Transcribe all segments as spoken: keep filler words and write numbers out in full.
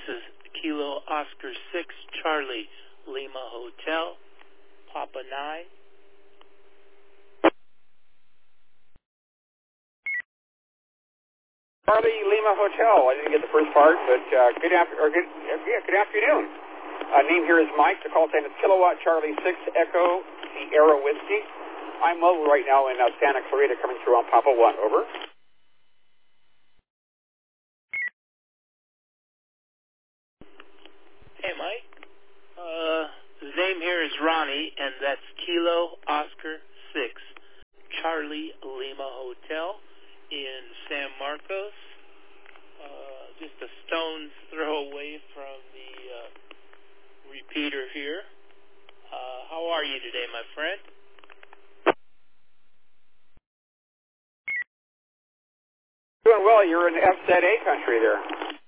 This is Kilo Oscar six Charlie Lima Hotel, Papa nine. Charlie Lima Hotel. I didn't get the first part, but uh, good, after, or good, yeah, good afternoon. Uh, name here is Mike. The call sign is Kilowatt Charlie six Echo Sierra Whiskey. I'm mobile right now in uh, Santa Clarita, coming through on Papa one. Over. Hey, Mike. Uh, his name here is Ronnie, and that's Kilo Oscar six Charlie Lima Hotel in San Marcos. Uh, just a stone's throw away from the uh, repeater here. Uh, how are you today, my friend? Doing well. You're in F Z A country there.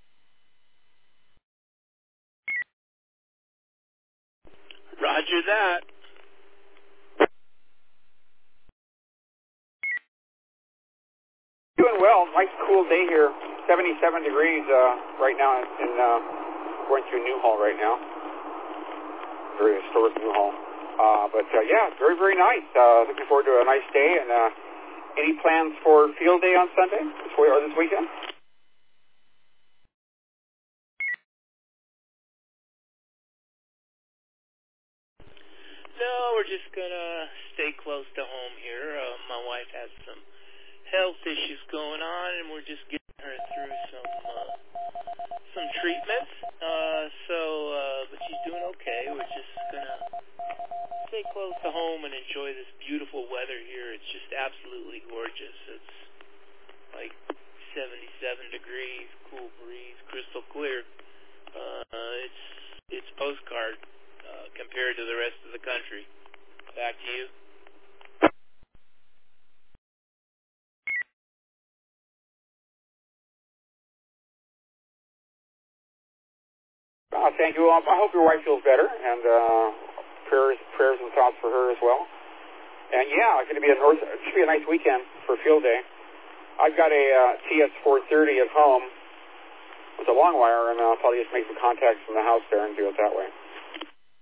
Roger that. Doing well. Nice cool day here. seventy-seven degrees uh, right now in uh, going through Newhall right now. Very historic Newhall. Uh, but uh, yeah, very, very nice. Uh, looking forward to a nice day. And uh, any plans for field day on Sunday or this weekend? No, we're just gonna stay close to home here. Uh, my wife has some health issues going on, and we're just getting her through some uh, some treatments. Uh, so, uh, but she's doing okay. We're just gonna stay close to home and enjoy this beautiful weather here. It's just absolutely gorgeous. It's like seventy-seven degrees, cool breeze, crystal clear. Uh, it's it's postcard uh, compared to the rest of the country. Back to you. Uh, thank you. Um, I hope your wife feels better, and uh, prayers, prayers and thoughts for her as well. And yeah, it's going to be a north. It should be a nice weekend for field day. I've got a uh, T S four thirty at home with a long wire, and I'll probably just make some contacts from the house there and do it that way.